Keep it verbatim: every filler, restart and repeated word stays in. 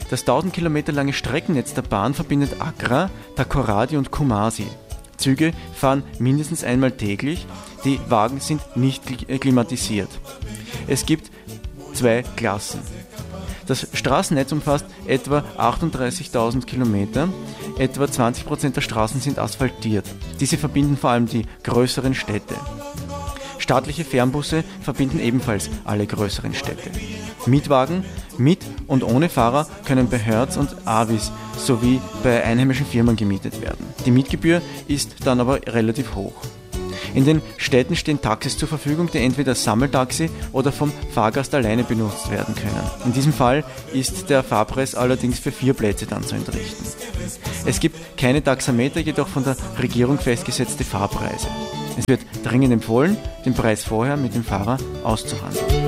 Das tausend Kilometer lange Streckennetz der Bahn verbindet Accra, Takoradi und Kumasi. Züge fahren mindestens einmal täglich, die Wagen sind nicht klimatisiert. Es gibt zwei Klassen. Das Straßennetz umfasst etwa achtunddreißigtausend Kilometer, etwa zwanzig Prozent der Straßen sind asphaltiert. Diese verbinden vor allem die größeren Städte. Staatliche Fernbusse verbinden ebenfalls alle größeren Städte. Mietwagen mit und ohne Fahrer können bei Hertz und Avis sowie bei einheimischen Firmen gemietet werden. Die Mietgebühr ist dann aber relativ hoch. In den Städten stehen Taxis zur Verfügung, die entweder als Sammeltaxi oder vom Fahrgast alleine benutzt werden können. In diesem Fall ist der Fahrpreis allerdings für vier Plätze dann zu entrichten. Es gibt keine Taxameter, jedoch von der Regierung festgesetzte Fahrpreise. Es wird dringend empfohlen, den Preis vorher mit dem Fahrer auszuhandeln.